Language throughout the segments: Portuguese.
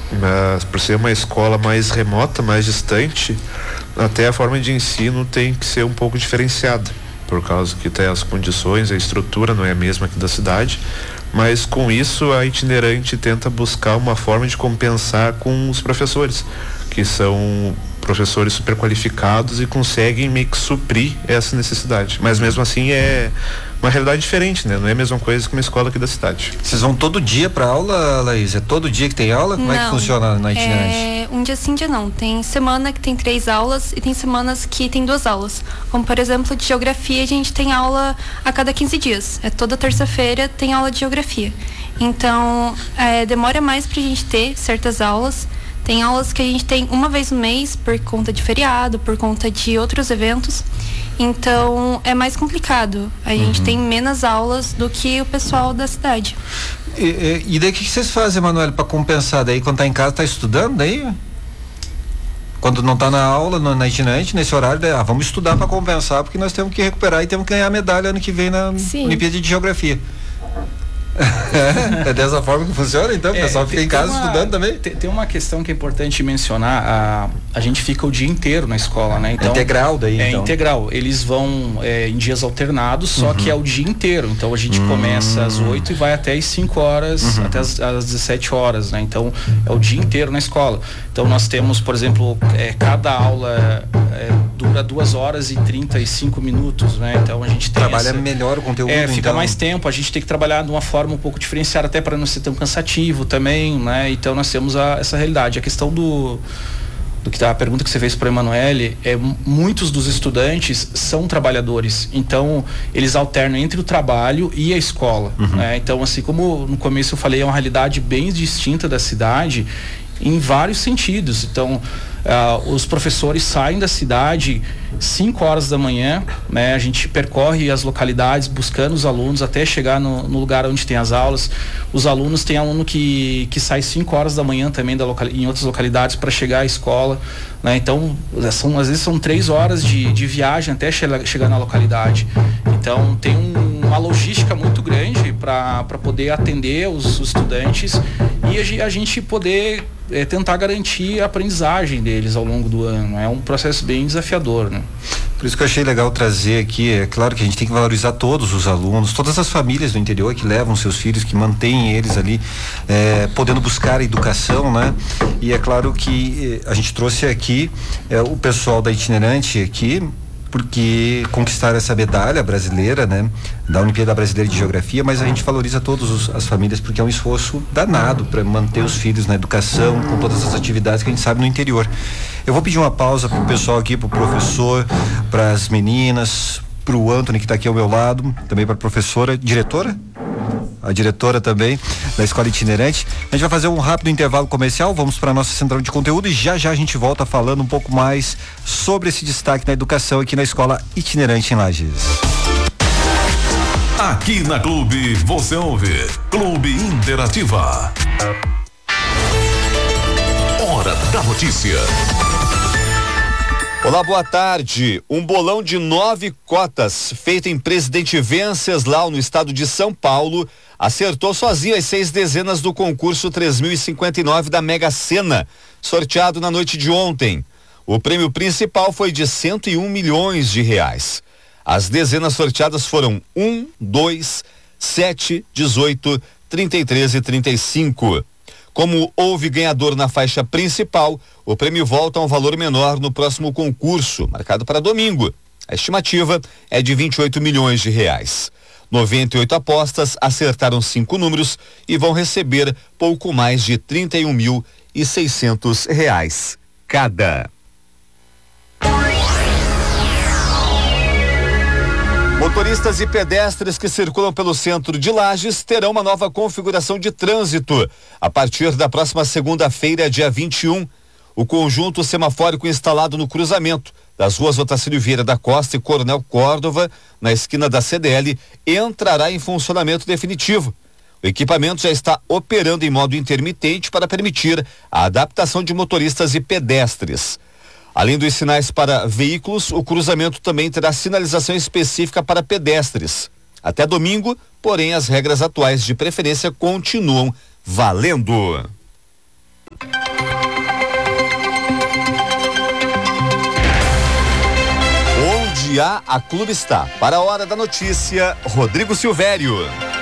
Mas por ser uma escola mais remota, mais distante, até a forma de ensino tem que ser um pouco diferenciada, por causa que tem as condições, a estrutura não é a mesma aqui da cidade, mas com isso a itinerante tenta buscar uma forma de compensar com os professores, que são professores super qualificados e conseguem meio que suprir essa necessidade, mas mesmo assim é uma realidade diferente, né? Não é a mesma coisa que uma escola aqui da cidade. Vocês vão todo dia pra aula, Laís? É todo dia que tem aula? Como é que funciona na itinerante? Um dia sim, dia não. Tem semana que tem 3 aulas e tem semanas que tem 2 aulas. Como, por exemplo, de geografia, a gente tem aula a cada 15 dias. Toda terça-feira tem aula de geografia. Então, demora mais pra gente ter certas aulas. Tem aulas que a gente tem uma vez no mês por conta de feriado, por conta de outros eventos. Então, é mais complicado. A gente tem menos aulas do que o pessoal da cidade. E daí o que vocês fazem, Emanuele, para compensar? Daí quando tá em casa, tá estudando daí? Quando não tá na aula, na itinerante, nesse horário, daí, vamos estudar para compensar, porque nós temos que recuperar e temos que ganhar medalha ano que vem na Olimpíada de Geografia. É dessa forma que funciona, então? O pessoal fica em casa estudando também? Tem uma questão que é importante mencionar. A gente fica o dia inteiro na escola, né? Então, integral daí, então? Integral. Eles vão em dias alternados, só que é o dia inteiro. Então, a gente começa às 8 e vai até às 5 horas, até às 17 horas, né? Então, é o dia inteiro na escola. Então, nós temos, por exemplo, cada aula dura 2 horas e 35 minutos, né? Então, a gente trabalha melhor o conteúdo, fica mais tempo. A gente tem que trabalhar de uma forma um pouco diferenciada, até para não ser tão cansativo também, né? Então nós temos essa realidade. A questão do que a pergunta que você fez para a Emanuele, muitos dos estudantes são trabalhadores, então eles alternam entre o trabalho e a escola, né? Então, assim como no começo eu falei, é uma realidade bem distinta da cidade em vários sentidos. Então, os professores saem da cidade 5 horas da manhã, né? A gente percorre as localidades buscando os alunos até chegar no lugar onde tem as aulas. Os alunos, tem aluno que sai 5 horas da manhã também em outras localidades para chegar à escola, né? Então, às vezes são 3 horas de viagem até chegar na localidade. Então, tem uma logística muito grande para poder atender os estudantes e a gente poder tentar garantir a aprendizagem deles ao longo do ano. É um processo bem desafiador, né? Por isso que eu achei legal trazer aqui, é claro que a gente tem que valorizar todos os alunos, todas as famílias do interior que levam seus filhos, que mantêm eles ali, podendo buscar a educação, né? E é claro que a gente trouxe aqui o pessoal da itinerante aqui, porque conquistaram essa medalha brasileira, né? Da Olimpíada Brasileira de Geografia, mas a gente valoriza todas as famílias porque é um esforço danado para manter os filhos na educação, com todas as atividades que a gente sabe no interior. Eu vou pedir uma pausa pro pessoal aqui, pro professor, para as meninas, pro Anthony que está aqui ao meu lado, também para a professora, diretora? A diretora também da Escola Itinerante. A gente vai fazer um rápido intervalo comercial, vamos para a nossa central de conteúdo e já a gente volta falando um pouco mais sobre esse destaque na educação aqui na Escola Itinerante em Lages. Aqui na Clube você ouve Clube Interativa. Hora da notícia. Olá, boa tarde. Um bolão de 9 cotas feito em Presidente Venceslau, no estado de São Paulo, acertou sozinho as 6 dezenas do concurso 3059 da Mega Sena, sorteado na noite de ontem. O prêmio principal foi de 101 milhões de reais. As dezenas sorteadas foram 1, 2, 7, 18, 33 e 35. Como houve ganhador na faixa principal, o prêmio volta a um valor menor no próximo concurso, marcado para domingo. A estimativa é de 28 milhões de reais. 98 apostas acertaram 5 números e vão receber pouco mais de 31.600 reais cada. Motoristas e pedestres que circulam pelo centro de Lages terão uma nova configuração de trânsito a partir da próxima segunda-feira, dia 21. O conjunto semafórico instalado no cruzamento das ruas Otacílio Vieira da Costa e Coronel Córdova, na esquina da CDL, entrará em funcionamento definitivo. O equipamento já está operando em modo intermitente para permitir a adaptação de motoristas e pedestres. Além dos sinais para veículos, o cruzamento também terá sinalização específica para pedestres. Até domingo, porém, as regras atuais de preferência continuam valendo. Onde a Clube está. Para a hora da notícia, Rodrigo Silvério.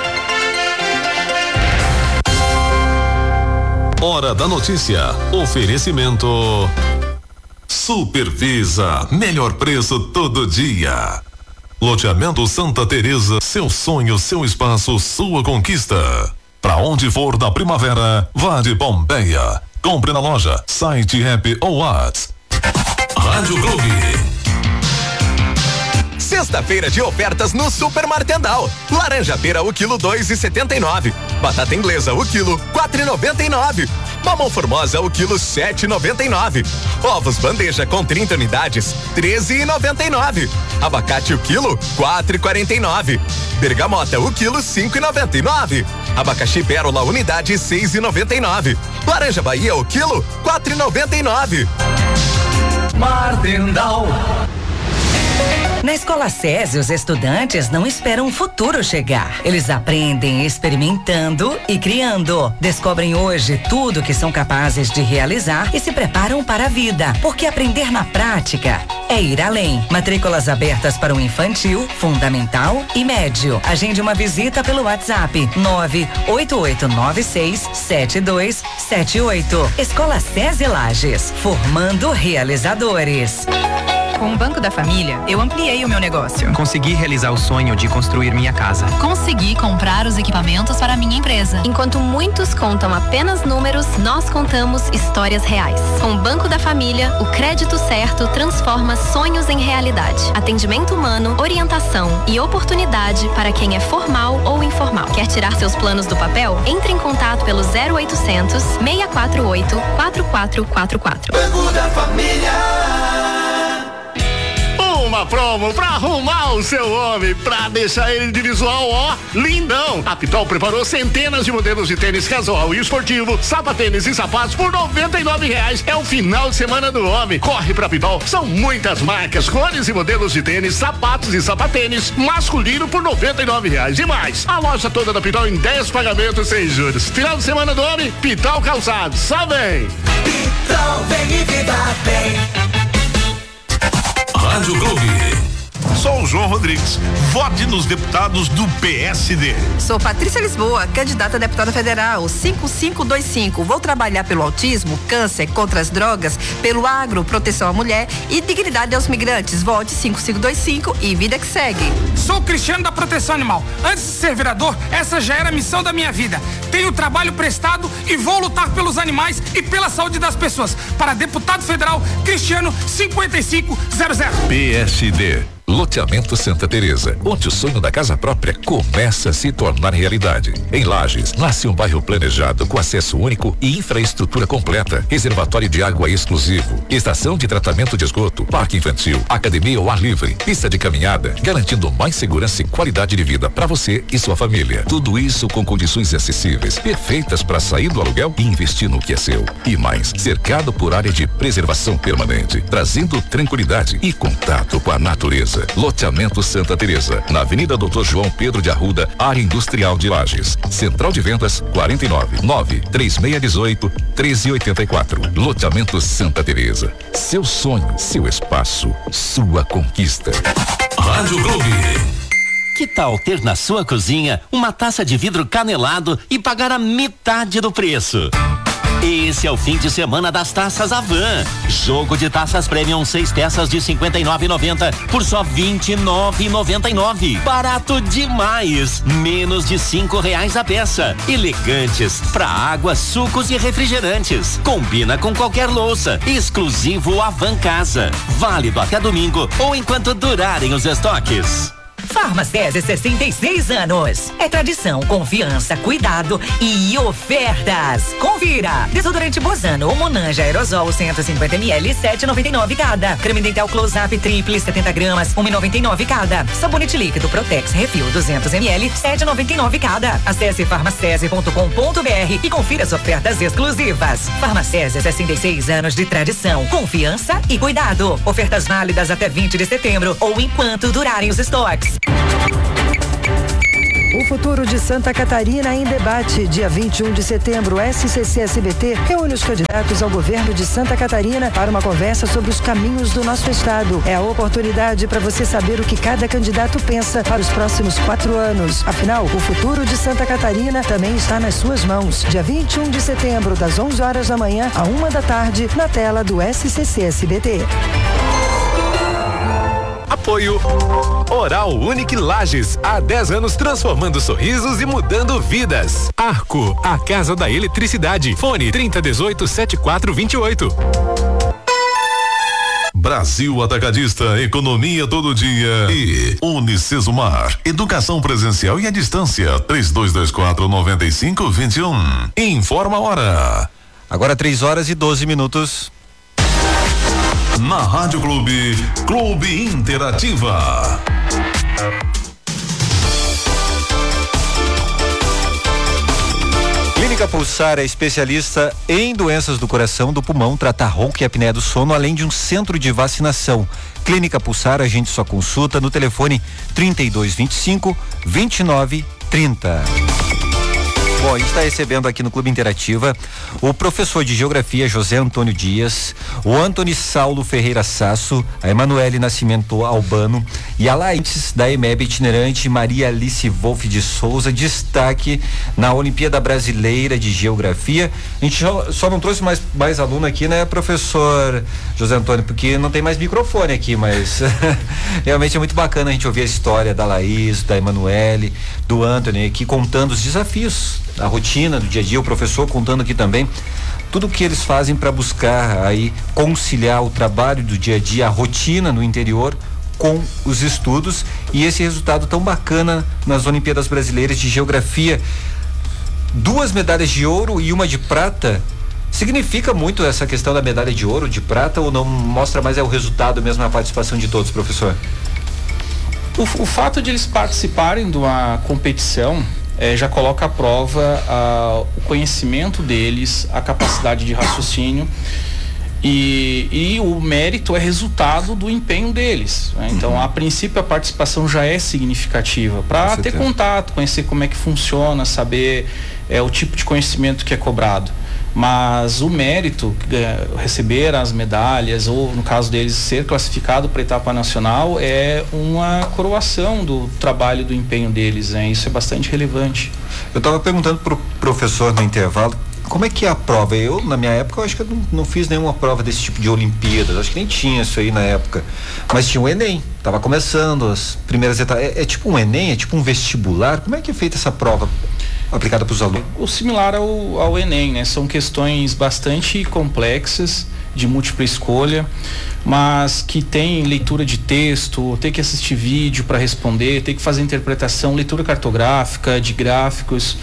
Hora da notícia. Oferecimento Supervisa, melhor preço todo dia. Loteamento Santa Teresa, seu sonho, seu espaço, sua conquista. Pra onde for da primavera, vá de Pompeia. Compre na loja, site, app ou WhatsApp. Rádio Clube. Sexta-feira de ofertas no Super Martendal. Laranja pera o quilo 2,79. Batata inglesa o quilo 4,99. Mamão formosa o quilo 7,99. Ovos bandeja com 30 unidades 13,99. Abacate o quilo 4,49. Bergamota o quilo 5,99. Abacaxi pérola unidade 6,99. Laranja Bahia o quilo 4,99. Martendal. Na Escola SESI, os estudantes não esperam o futuro chegar. Eles aprendem experimentando e criando. Descobrem hoje tudo que são capazes de realizar e se preparam para a vida. Porque aprender na prática é ir além. Matrículas abertas para o infantil, fundamental e médio. Agende uma visita pelo WhatsApp 988967278. Escola SESI Lages, formando realizadores. Com o Banco da Família, eu ampliei o meu negócio. Consegui realizar o sonho de construir minha casa. Consegui comprar os equipamentos para a minha empresa. Enquanto muitos contam apenas números, nós contamos histórias reais. Com o Banco da Família, o crédito certo transforma sonhos em realidade. Atendimento humano, orientação e oportunidade para quem é formal ou informal. Quer tirar seus planos do papel? Entre em contato pelo 0800 648 4444. Banco da Família. Uma promo pra arrumar o seu homem, pra deixar ele de visual, ó, lindão. A Pitol preparou centenas de modelos de tênis casual e esportivo, sapatênis e sapatos por R$99. É o final de semana do homem. Corre pra Pitol. São muitas marcas, cores e modelos de tênis, sapatos e sapatênis masculino por R$99. E mais, a loja toda da Pitol em 10 pagamentos sem juros. Final de semana do homem, Pitol Calçados. Só vem. Pitol, vem e viva bem. Rádio Clube. Sou o João Rodrigues. Vote nos deputados do PSD. Sou Patrícia Lisboa, candidata a deputada federal, 5525. Vou trabalhar pelo autismo, câncer, contra as drogas, pelo agro, proteção à mulher e dignidade aos migrantes. Vote 5525 e vida que segue. Sou Cristiano da Proteção Animal. Antes de ser vereador, essa já era a missão da minha vida. Tenho trabalho prestado e vou lutar pelos animais e pela saúde das pessoas. Para deputado federal, Cristiano 5500. PSD. Loteamento Santa Teresa, onde o sonho da casa própria começa a se tornar realidade. Em Lages, nasce um bairro planejado com acesso único e infraestrutura completa, reservatório de água exclusivo, estação de tratamento de esgoto, parque infantil, academia ao ar livre, pista de caminhada, garantindo mais segurança e qualidade de vida para você e sua família. Tudo isso com condições acessíveis, perfeitas para sair do aluguel e investir no que é seu. E mais, cercado por área de preservação permanente, trazendo tranquilidade e contato com a natureza. Loteamento Santa Teresa, na Avenida Dr. João Pedro de Arruda, área industrial de Lages. Central de vendas 49-93618-1384. Loteamento Santa Teresa. Seu sonho, seu espaço, sua conquista. Rádio Clube. Que tal ter na sua cozinha uma taça de vidro canelado e pagar a metade do preço? Esse é o fim de semana das taças Avan. Jogo de taças Premium 6 peças de R$59,90 por só R$29,99. Barato demais. Menos de R$5 a peça. Elegantes para água, sucos e refrigerantes. Combina com qualquer louça. Exclusivo Avan Casa. Válido até domingo ou enquanto durarem os estoques. Farmacese 66 anos. É tradição, confiança, cuidado e ofertas. Confira. Desodorante Bozano ou Monange Aerosol 150ml 7,99 cada. Creme dental Close-Up Triple 70 gramas 1,99 cada. Sabonete líquido Protex Refil 200ml 7,99 cada. Acesse farmacese.com.br e confira as ofertas exclusivas. Farmacese 66 anos de tradição, confiança e cuidado. Ofertas válidas até 20 de setembro ou enquanto durarem os estoques. O futuro de Santa Catarina em debate. Dia 21 de setembro, SCC-SBT reúne os candidatos ao governo de Santa Catarina para uma conversa sobre os caminhos do nosso estado. É a oportunidade para você saber o que cada candidato pensa para os próximos 4 anos. Afinal, o futuro de Santa Catarina também está nas suas mãos. Dia 21 de setembro, das 11 horas da manhã à 1 da tarde, na tela do SCC-SBT. Apoio Oral Unique Lages, há 10 anos transformando sorrisos e mudando vidas. Arco, a casa da eletricidade. Fone 3018-7428. Brasil Atacadista, economia todo dia. E Unicesumar, educação presencial e à distância. 3224-9521. Informa a hora. Agora 3h12. Na Rádio Clube, Clube Interativa. Clínica Pulsar é especialista em doenças do coração, do pulmão, trata ronco e apneia do sono, além de um centro de vacinação. Clínica Pulsar, agende sua consulta no telefone 3225-2930. Bom, a gente está recebendo aqui no Clube Interativa o professor de Geografia José Antônio Dias, o Antony Saulo Ferreira Sasso, a Emanuele Nascimento Albano e a Laís da EMEB itinerante Maria Alice Wolff de Souza, destaque na Olimpíada Brasileira de Geografia. A gente só não trouxe mais aluno aqui, né, professor José Antônio, porque não tem mais microfone aqui, mas realmente é muito bacana a gente ouvir a história da Laís, da Emanuele, do Antony aqui contando os desafios, a rotina do dia a dia, o professor contando aqui também tudo que eles fazem para buscar aí conciliar o trabalho do dia a dia, a rotina no interior com os estudos e esse resultado tão bacana nas Olimpíadas Brasileiras de Geografia. 2 medalhas de ouro e uma de prata. Significa muito essa questão da medalha de ouro, de prata, ou não mostra mais o resultado mesmo, a participação de todos, professor? O fato de eles participarem de uma competição já coloca à prova o conhecimento deles, a capacidade de raciocínio e o mérito é resultado do empenho deles, né? Então, a princípio, a participação já é significativa para ter contato, conhecer como é que funciona, saber o tipo de conhecimento que é cobrado. Mas o mérito, receber as medalhas, ou no caso deles ser classificado para a etapa nacional, é uma coroação do trabalho, do empenho deles, né? Isso é bastante relevante. Eu estava perguntando para o professor no intervalo, como é que é a prova? Eu, na minha época, eu acho que eu não fiz nenhuma prova desse tipo de Olimpíadas, acho que nem tinha isso aí na época, mas tinha o Enem, estava começando as primeiras etapas, é tipo um Enem, é tipo um vestibular, como é que é feita essa prova aplicada para os alunos? O similar ao Enem, né? São questões bastante complexas, de múltipla escolha, mas que tem leitura de texto, tem que assistir vídeo para responder, tem que fazer interpretação, leitura cartográfica, de gráficos.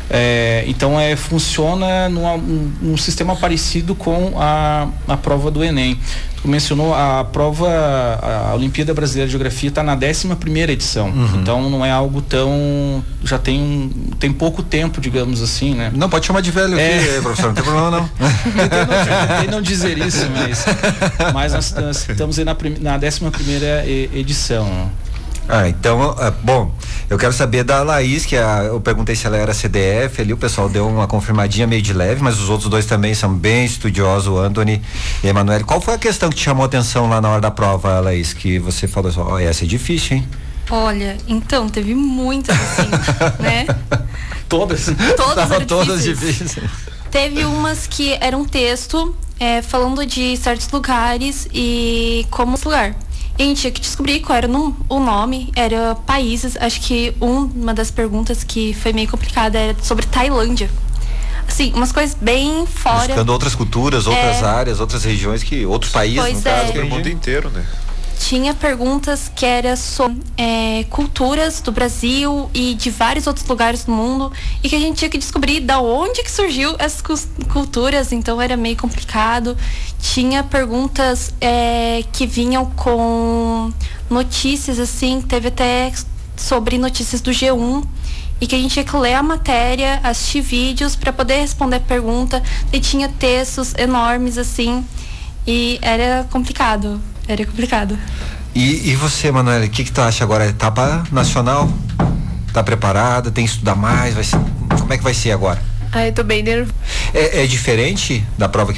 Então funciona num sistema parecido com a prova do Enem. Tu mencionou a prova, a Olimpíada Brasileira de Geografia está na 11ª edição. Então não é algo tão, já tem pouco tempo, digamos assim, né? Não, pode chamar de velho aqui, professor, não tem problema não. Tentei não dizer isso, mas nós estamos aí na 11ª edição. Então, bom, eu quero saber da Laís, que eu perguntei se ela era CDF, ali o pessoal deu uma confirmadinha meio de leve, mas os outros dois também são bem estudiosos, o Antony e a Emanuele. Qual foi a questão que te chamou a atenção lá na hora da prova, Laís, que você falou assim, essa é difícil, hein? Olha, então, teve muitas assim, né? Todas eram todas difíceis. Teve umas que era um texto falando de certos lugares e como esse lugar. E a gente tinha que descobrir qual era o nome, era países, acho que uma das perguntas que foi meio complicada era sobre Tailândia. Assim, umas coisas bem fora. Buscando outras culturas, outras áreas, outras regiões, outros países, no caso. Do mundo inteiro, né? Tinha perguntas que era sobre culturas do Brasil e de vários outros lugares do mundo e que a gente tinha que descobrir da onde que surgiu essas culturas, então era meio complicado. Tinha perguntas que vinham com notícias, assim, teve até sobre notícias do G1 e que a gente tinha que ler a matéria, assistir vídeos para poder responder a pergunta, e tinha textos enormes, assim, e era complicado. E você, Emanuele, o que tu acha agora? Etapa nacional? Tá preparada? Tem que estudar mais? Como é que vai ser agora? Eu tô bem nervosa. É diferente da prova